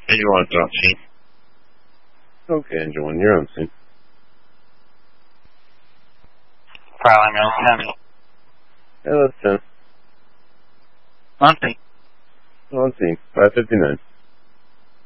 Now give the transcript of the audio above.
Angel 1 drop scene. Okay, Angel 1, you're on scene. Filing on 10. Yeah, that's 10. On scene. On scene, 559.